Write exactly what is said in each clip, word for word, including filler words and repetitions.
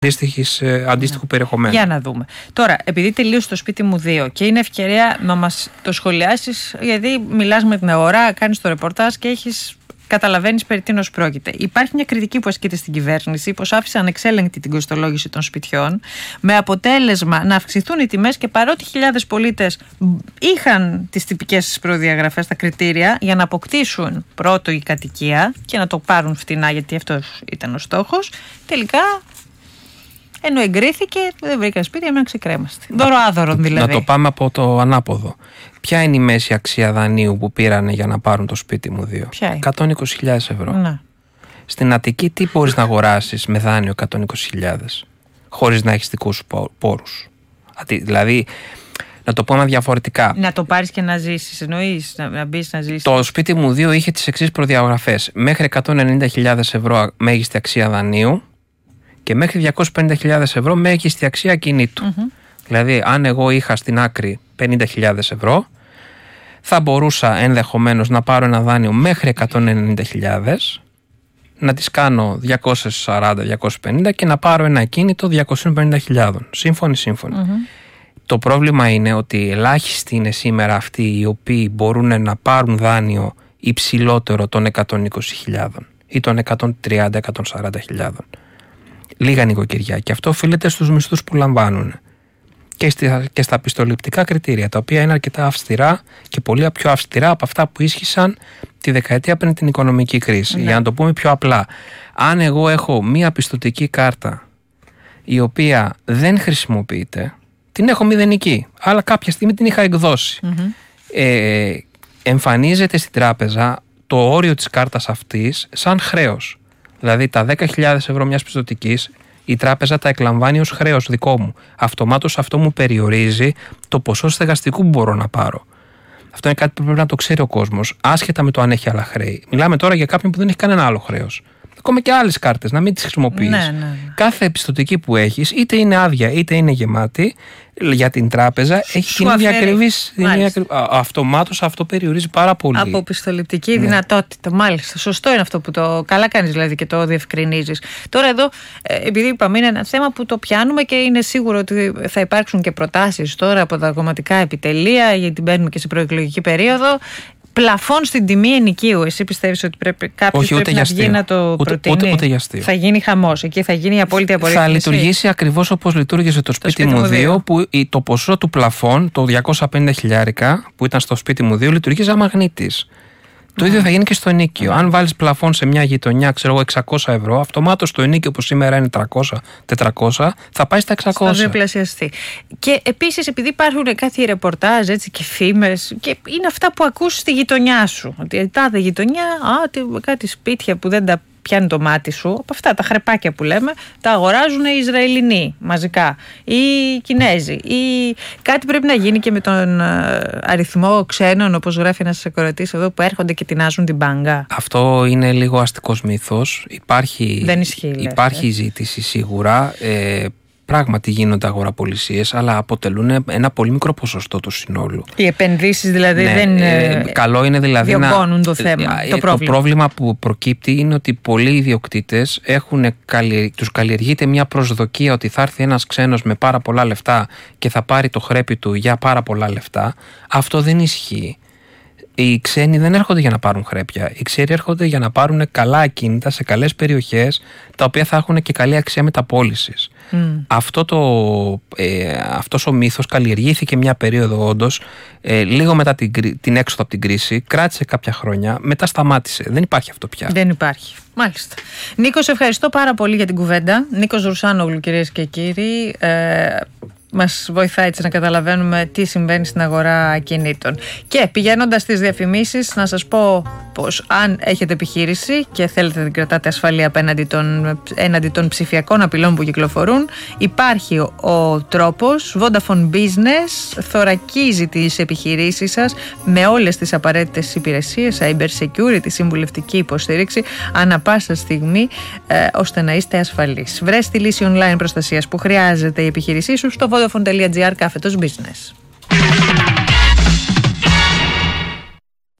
αντίστοιχου περιεχομένου. Για να δούμε. Τώρα, επειδή τελείωσε το σπίτι μου δύο και είναι ευκαιρία να μας το σχολιάσεις, γιατί μιλάς με την αγορά, κάνεις το ρεπορτάζ και έχεις. Καταλαβαίνεις περί τίνος πρόκειται. Υπάρχει μια κριτική που ασκείται στην κυβέρνηση πως άφησε ανεξέλεγκτη την κοστολόγηση των σπιτιών, με αποτέλεσμα να αυξηθούν οι τιμές και παρότι χιλιάδες πολίτες είχαν τις τυπικές προδιαγραφές, τα κριτήρια για να αποκτήσουν πρώτο η κατοικία και να το πάρουν φτηνά, γιατί αυτός ήταν ο στόχος, τελικά. Ενώ εγκρίθηκε, δεν βρήκαν σπίτι, έμειναν ξεκρέμαστοι. Δώρο άδωρον δηλαδή. Να το πάμε από το ανάποδο. Ποια είναι η μέση αξία δανείου που πήρανε για να πάρουν το σπίτι μου δύο? Ποια είναι? εκατόν είκοσι χιλιάδες ευρώ. Ναι. Στην Αττική τι μπορείς να αγοράσεις με δάνειο εκατόν είκοσι χιλιάδες χωρίς να έχεις δικούς σου πόρους? Δηλαδή, να το πούμε διαφορετικά. Να το πάρεις και να ζήσεις, εννοείς, να, να μπεις να ζήσεις. Το σπίτι μου δύο είχε τις εξής προδιαγραφές. Μέχρι εκατόν ενενήντα χιλιάδες ευρώ μέγιστη αξία δανείου και μέχρι διακόσιες πενήντα χιλιάδες ευρώ μέγιστη αξία ακινήτου. Mm-hmm. Δηλαδή, αν εγώ είχα στην άκρη πενήντα χιλιάδες ευρώ, θα μπορούσα ενδεχομένως να πάρω ένα δάνειο μέχρι εκατόν ενενήντα χιλιάδες, να τις κάνω διακόσια σαράντα με διακόσια πενήντα και να πάρω ένα ακίνητο διακόσιες πενήντα χιλιάδες. Σύμφωνοι, σύμφωνοι. Mm-hmm. Το πρόβλημα είναι ότι ελάχιστοι είναι σήμερα αυτοί οι οποίοι μπορούν να πάρουν δάνειο υψηλότερο των εκατόν είκοσι χιλιάδες ή των εκατόν τριάντα με εκατόν σαράντα χιλιάδες. Λίγα νοικοκυριά, και αυτό οφείλεται στους μισθούς που λαμβάνουν και στα πιστοληπτικά κριτήρια, τα οποία είναι αρκετά αυστηρά και πολύ πιο αυστηρά από αυτά που ίσχυσαν τη δεκαετία πριν την οικονομική κρίση. Ναι. Για να το πούμε πιο απλά, αν εγώ έχω μία πιστωτική κάρτα η οποία δεν χρησιμοποιείται, την έχω μηδενική, αλλά κάποια στιγμή την είχα εκδώσει. Mm-hmm. Ε, εμφανίζεται στην τράπεζα το όριο της κάρτας αυτής σαν χρέος. Δηλαδή τα δέκα χιλιάδες ευρώ μιας πιστωτικής, η τράπεζα τα εκλαμβάνει ως χρέος δικό μου. Αυτομάτως αυτό μου περιορίζει το ποσό στεγαστικού που μπορώ να πάρω. Αυτό είναι κάτι που πρέπει να το ξέρει ο κόσμος, άσχετα με το αν έχει άλλα χρέη. Μιλάμε τώρα για κάποιον που δεν έχει κανένα άλλο χρέος. Ακόμα και άλλες κάρτες, να μην τις χρησιμοποιείς. Ναι, ναι, ναι. Κάθε πιστωτική που έχεις, είτε είναι άδεια είτε είναι γεμάτη, για την τράπεζα έχει την ίδια ακριβή. Αυτομάτως αυτό περιορίζει πάρα πολύ. Από πιστοληπτική ναι. δυνατότητα. Μάλιστα. Σωστό είναι αυτό που το. Καλά κάνεις δηλαδή και το διευκρινίζεις. Τώρα εδώ, επειδή είπαμε, είναι ένα θέμα που το πιάνουμε και είναι σίγουρο ότι θα υπάρξουν και προτάσεις τώρα από τα κομματικά επιτελεία, γιατί μπαίνουμε και σε προεκλογική περίοδο. Πλαφόν στην τιμή ενοικίου. Εσύ πιστεύεις ότι πρέπει κάποιος πρέπει να βγει να το ούτε, προτείνει? Ούτε, ούτε για αστείο. Θα γίνει χαμός. Εκεί θα γίνει η απόλυτη απορρίθμιση. Θα λειτουργήσει ακριβώς όπως λειτουργήσε το σπίτι, το σπίτι μου δύο, που το ποσό του πλαφόν, το διακόσια πενήντα χιλιάρικα που ήταν στο σπίτι μου δύο, λειτουργήσε μαγνήτης. Το ίδιο θα γίνει και στο ενοίκιο. Αν βάλεις πλαφόν σε μια γειτονιά, ξέρω εγώ, εξακόσια ευρώ, αυτομάτως το ενοίκιο που σήμερα είναι τριακόσια τετρακόσια θα πάει στα εξακόσια. Θα διπλασιαστεί. Και επίσης, επειδή υπάρχουν κάτι ρεπορτάζ έτσι, και φήμες, και είναι αυτά που ακούς στη γειτονιά σου. Ότι η τάδε γειτονιά, α, κάτι σπίτια που δεν τα πιάνει το μάτι σου, από αυτά τα χρεπάκια που λέμε, τα αγοράζουν οι Ισραηλινοί μαζικά, οι Κινέζοι, ή κάτι πρέπει να γίνει και με τον αριθμό ξένων, όπως γράφει ένας ακροατής εδώ, που έρχονται και τεινάζουν την μπάγκα. Αυτό είναι λίγο αστικός μύθος. Υπάρχει, Δεν ισχύει, υπάρχει λες, ζήτηση σίγουρα. Ε, Πράγματι γίνονται αγοραπολισίες, αλλά αποτελούν ένα πολύ μικρό ποσοστό του συνόλου. Οι επενδύσεις δηλαδή ναι, δεν ε, καλό είναι δηλαδή διωγγώνουν να, το θέμα, ε, το, το πρόβλημα. πρόβλημα που προκύπτει είναι ότι πολλοί ιδιοκτήτες έχουν, τους καλλιεργείται μια προσδοκία ότι θα έρθει ένας ξένος με πάρα πολλά λεφτά και θα πάρει το χρέπι του για πάρα πολλά λεφτά. Αυτό δεν ισχύει. Οι ξένοι δεν έρχονται για να πάρουν χρέπια. Οι ξένοι έρχονται για να πάρουν καλά ακίνητα σε καλές περιοχές, τα οποία θα έχουν και καλή αξία μεταπώλησης. Mm. Αυτό το, ε, αυτός ο μύθος καλλιεργήθηκε μια περίοδο όντως, ε, λίγο μετά την, την έξοδο από την κρίση, κράτησε κάποια χρόνια, μετά σταμάτησε. Δεν υπάρχει αυτό πια. Δεν υπάρχει. Μάλιστα. Νίκο, σε ευχαριστώ πάρα πολύ για την κουβέντα. Νίκος Ρουσάνογλου, κυρίες και κύριοι. Ε, Μας βοηθάει έτσι να καταλαβαίνουμε τι συμβαίνει στην αγορά ακινήτων. Και πηγαίνοντας στις διαφημίσεις, να σας πω πως αν έχετε επιχείρηση και θέλετε να την κρατάτε ασφαλή απέναντι των, έναντι των ψηφιακών απειλών που κυκλοφορούν, υπάρχει ο, ο τρόπος. Vodafone Business θωρακίζει τις επιχειρήσεις σας με όλες τις απαραίτητες υπηρεσίες, cyber security, συμβουλευτική υποστήριξη, ανά πάσα στιγμή, ε, ώστε να είστε ασφαλείς. Βρες τη λύση online προστασίας που χρειάζεται η επιχείρησή σου στο vodafone.gr κάθετος business.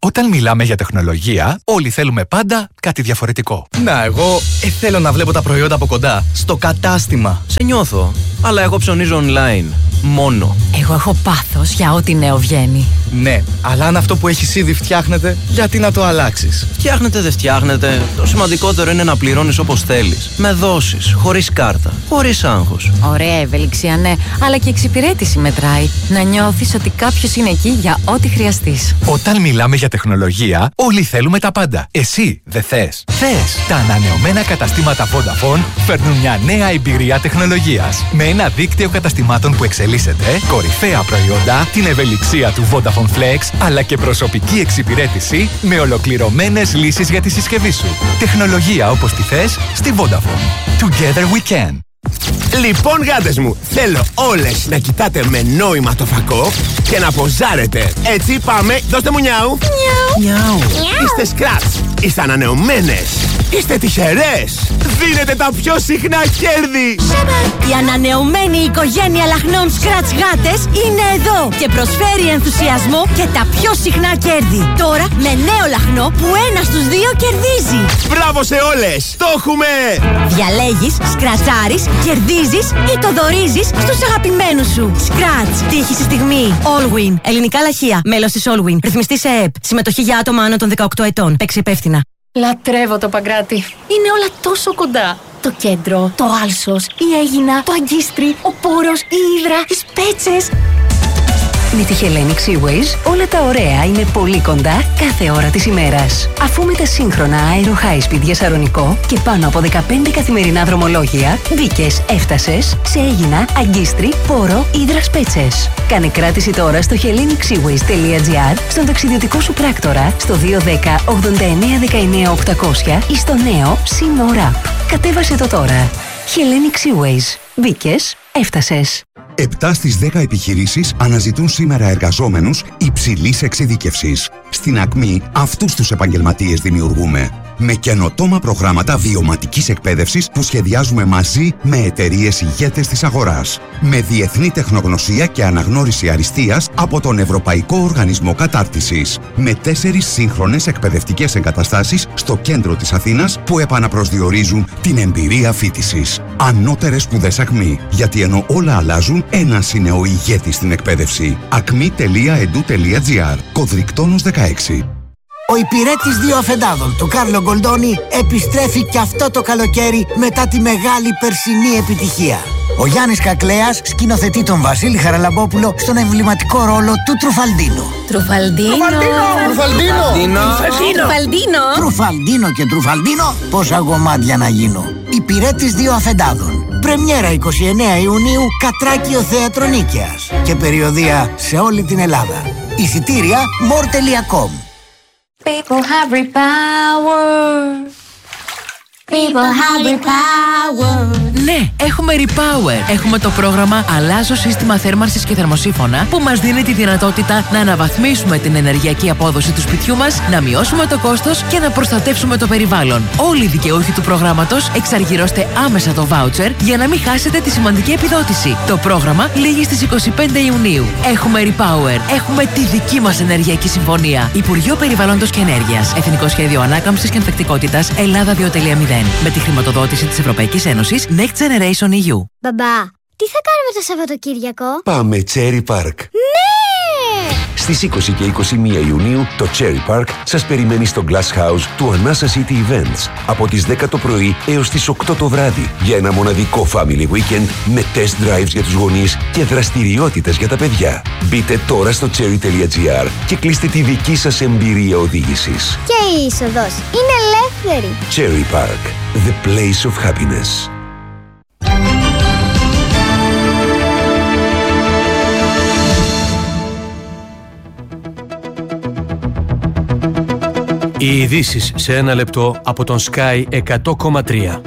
Όταν μιλάμε για τεχνολογία, όλοι θέλουμε πάντα κάτι διαφορετικό. Να, εγώ ε, θέλω να βλέπω τα προϊόντα από κοντά, στο κατάστημα. Σε νιώθω, αλλά εγώ ψωνίζω online. Μόνο. Εγώ έχω πάθος για ό,τι νέο βγαίνει. Ναι, αλλά αν αυτό που έχεις ήδη φτιάχνεται, γιατί να το αλλάξεις? Φτιάχνετε, δεν φτιάχνετε. Το σημαντικότερο είναι να πληρώνεις όπως θέλεις. Με δόσεις, χωρίς κάρτα, χωρίς άγχος. Ωραία ευελιξία, ναι, αλλά και εξυπηρέτηση μετράει. Να νιώθεις ότι κάποιος είναι εκεί για ό,τι χρειαστείς. Όταν μιλάμε για τεχνολογία, όλοι θέλουμε τα πάντα. Εσύ δεν θες? Θες! Τα ανανεωμένα καταστήματα Vodafone φέρνουν μια νέα εμπειρία τεχνολογίας. Με ένα δίκτυο καταστημάτων που εξελίσσεται, κορυφαία προϊόντα, την ευελιξία του Vodafone Flex, αλλά και προσωπική εξυπηρέτηση με ολοκληρωμένες λύσεις για τη συσκευή σου. Τεχνολογία όπως τη θες στη Vodafone. Together we can. Λοιπόν, γάτες μου, θέλω όλες να κοιτάτε με νόημα το φακό και να ποζάρετε. Έτσι, πάμε, δώστε μου νιάου. Νιάου. Είστε scratch, είστε ανανεωμένες, είστε τυχερές. Δίνετε τα πιο συχνά κέρδη. Η ανανεωμένη οικογένεια λαχνών Scratch γάτες είναι εδώ και προσφέρει ενθουσιασμό και τα πιο συχνά κέρδη. Τώρα με νέο λαχνό που ένα στους δύο κερδίζει. Μπράβο σε όλες, το έχουμε. Διαλέγεις, σκρατσάρεις, κερδίζεις ή το δωρίζεις στους αγαπημένους σου. Scratch, τύχη στη στιγμή. Allwin, ελληνικά λαχεία, μέλος της Allwin, ρυθμιστή σε ΕΕΠ, συμμετοχή για άτομα άνω των δεκαοκτώ ετών. Παίξει υπεύθυνα. Λατρεύω το Παγκράτη. Είναι όλα τόσο κοντά. Το κέντρο, το άλσος, η Αίγινα, το Αγκίστρι, ο Πόρος, η Ύδρα, οι Σπέτσες. Με τη Hellenic Seaways όλα τα ωραία είναι πολύ κοντά κάθε ώρα της ημέρας. Αφού με τα σύγχρονα Aero High Speed για Σαρονικό και πάνω από δεκαπέντε καθημερινά δρομολόγια, μπήκες, έφτασες σε Αίγινα, Αγκίστρι, Πόρο, Ύδρα, Σπέτσες. Κάνε κράτηση τώρα στο hellenic seaways τελεία gr, στον ταξιδιωτικό σου πράκτορα, στο δύο ένα μηδέν ογδόντα εννέα δεκαεννέα οκτακόσια ή στο νέο SeaMore App. Κατέβασε το τώρα. Hellenic Seaways. Μπήκες, έφτασες. επτά στις δέκα επιχειρήσεις αναζητούν σήμερα εργαζόμενους υψηλής εξειδίκευσης. Στην Ακμή αυτούς τους επαγγελματίες δημιουργούμε. Με καινοτόμα προγράμματα βιωματικής εκπαίδευσης που σχεδιάζουμε μαζί με εταιρείες ηγέτες της αγοράς. Με διεθνή τεχνογνωσία και αναγνώριση αριστείας από τον Ευρωπαϊκό Οργανισμό Κατάρτισης. Με τέσσερις σύγχρονες εκπαιδευτικές εγκαταστάσεις στο κέντρο της Αθήνας που επαναπροσδιορίζουν την εμπειρία φοιτησης. Ανώτερες σπουδές Ακμή. Γιατί ενώ όλα αλλάζουν, ένας είναι ο ηγέτης στην εκπαίδευση. ακμή τελεία ι ντι ου τελεία τζι άρ. Κωδρικτόνος δεκαέξι. Ο υπηρέτης δύο αφεντάδων του Κάρλο Γκολντόνι επιστρέφει και αυτό το καλοκαίρι μετά τη μεγάλη περσινή επιτυχία. Ο Γιάννης Κακλέας σκηνοθετεί τον Βασίλη Χαραλαμπόπουλο στον εμβληματικό ρόλο του Τρουφαλντίνο. Τρουφαλντίνο. Τρουφαλντίνο. Τρουφαλντίνο. Τρουφαλντίνο και Τρουφαλντίνο. Πόσα γομάτια να γίνω. Υπηρέτης δύο αφεντάδων. Πρεμιέρα εικοστή ενάτη Ιουνίου, Κατράκιο Θέατρο Νίκαιας. Και περιοδεία σε όλη την Ελλάδα. Εισιτήρια more τελεία com. People have repower. People have repower. Ναι, έχουμε Repower. Έχουμε το πρόγραμμα Αλλάζω σύστημα θέρμανσης και θερμοσύφωνα που μας δίνει τη δυνατότητα να αναβαθμίσουμε την ενεργειακή απόδοση του σπιτιού μας, να μειώσουμε το κόστος και να προστατεύσουμε το περιβάλλον. Όλοι οι δικαιούχοι του προγράμματος εξαργυρώστε άμεσα το βάουτσερ για να μην χάσετε τη σημαντική επιδότηση. Το πρόγραμμα λήγει στις εικοστή πέμπτη Ιουνίου. Έχουμε Repower. Έχουμε τη δική μας ενεργειακή συμφωνία. Υπουργείο Περιβάλλοντος και Ενέργειας. Εθνικό Σχέδιο Ανάκαμψης και Ανθεκτικότητας Ελλάδα δύο κόμμα μηδέν. Με τη χρηματοδότηση της Ευρωπαϊκής Ένωσης Next Generation ι γιου. Μπαμπά, τι θα κάνουμε το Σαββατοκύριακο? Πάμε Cherry Park. Ναι! Στις είκοσι και είκοσι μία Ιουνίου το Cherry Park σας περιμένει στο Glass House του Anasa City Events από τις δέκα το πρωί έως τις οκτώ το βράδυ για ένα μοναδικό family weekend με test drives για τους γονείς και δραστηριότητες για τα παιδιά. Μπείτε τώρα στο cherry τελεία gr και κλείστε τη δική σας εμπειρία οδήγησης. Και η είσοδος είναι ελεύθερη. Cherry Park, the place of happiness. Οι ειδήσεις σε ένα λεπτό από τον Sky εκατό κόμμα τρία.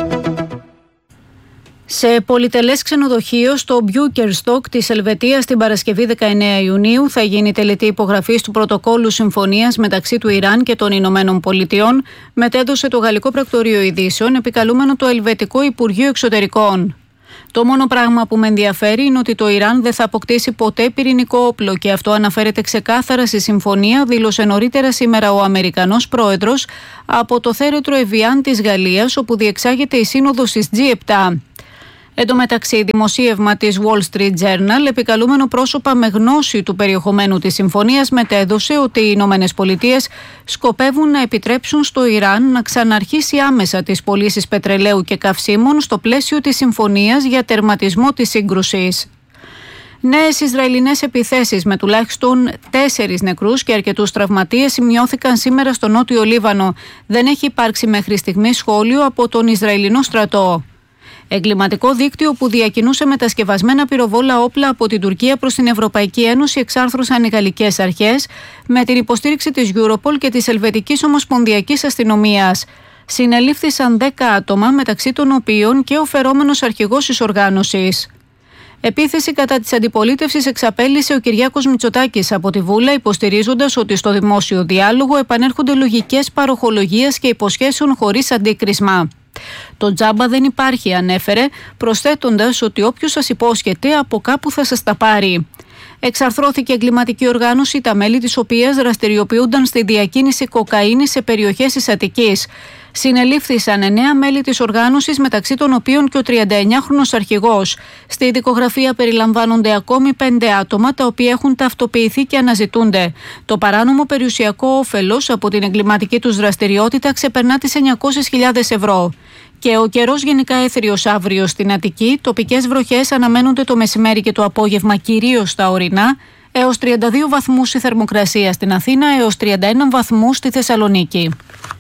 Σε πολυτελές ξενοδοχείο στο Μπιούκερστοκ της Ελβετίας την Παρασκευή δεκαεννέα Ιουνίου θα γίνει τελετή υπογραφής του πρωτοκόλλου συμφωνίας μεταξύ του Ιράν και των Ηνωμένων Πολιτειών, μετέδωσε το Γαλλικό Πρακτορείο Ειδήσεων επικαλούμενο το Ελβετικό Υπουργείο Εξωτερικών. Το μόνο πράγμα που με ενδιαφέρει είναι ότι το Ιράν δεν θα αποκτήσει ποτέ πυρηνικό όπλο και αυτό αναφέρεται ξεκάθαρα στη συμφωνία, δήλωσε νωρίτερα σήμερα ο Αμερικανός πρόεδρος από το θέρετρο Εβιάν της Γαλλίας, όπου διεξάγεται η σύνοδος της τζι επτά. Εν τω μεταξύ, δημοσίευμα της Wall Street Journal, επικαλούμενο πρόσωπα με γνώση του περιεχομένου της συμφωνίας, μετέδωσε ότι οι Ηνωμένες Πολιτείες σκοπεύουν να επιτρέψουν στο Ιράν να ξαναρχίσει άμεσα τις πωλήσεις πετρελαίου και καυσίμων στο πλαίσιο της συμφωνίας για τερματισμό της σύγκρουσης. Νέες Ισραηλινές επιθέσεις με τουλάχιστον τέσσερις νεκρούς και αρκετούς τραυματίες σημειώθηκαν σήμερα στο Νότιο Λίβανο. Δεν έχει υπάρξει μέχρι στιγμή σχόλιο από τον Ισραηλινό στρατό. Εγκληματικό δίκτυο που διακινούσε μετασκευασμένα πυροβόλα όπλα από την Τουρκία προς την Ευρωπαϊκή Ένωση εξάρθρωσαν οι γαλλικές αρχές με την υποστήριξη της Europol και της Ελβετικής Ομοσπονδιακής Αστυνομίας. Συνελήφθησαν δέκα άτομα, μεταξύ των οποίων και ο φερόμενος αρχηγός της οργάνωσης. Επίθεση κατά της αντιπολίτευσης εξαπέλυσε ο Κυριάκος Μητσοτάκης από τη Βούλα, υποστηρίζοντας ότι στο δημόσιο διάλογο επανέρχονται λογικές παροχολογίας και υποσχέσεων χωρίς αντίκρισμα. Το τζάμπα δεν υπάρχει, ανέφερε, προσθέτοντας ότι όποιος σας υπόσχεται από κάπου θα σας τα πάρει. Εξαρθρώθηκε εγκληματική οργάνωση, τα μέλη της οποίας δραστηριοποιούνταν στη διακίνηση κοκαίνης σε περιοχές της Αττικής. Συνελήφθησαν εννέα μέλη της οργάνωσης, μεταξύ των οποίων και ο τριανταεννιάχρονος αρχηγός. Στη δικογραφία περιλαμβάνονται ακόμη πέντε άτομα, τα οποία έχουν ταυτοποιηθεί και αναζητούνται. Το παράνομο περιουσιακό όφελος από την εγκληματική τους δραστηριότητα ξεπερνά τις εννιακόσιες χιλιάδες ευρώ. Και ο καιρός γενικά έθριος αύριο στην Αττική. Τοπικές βροχές αναμένονται το μεσημέρι και το απόγευμα, κυρίως στα ορεινά. Έως τριάντα δύο βαθμούς η θερμοκρασία στην Αθήνα, έως τριάντα ένα βαθμούς στη Θεσσαλονίκη.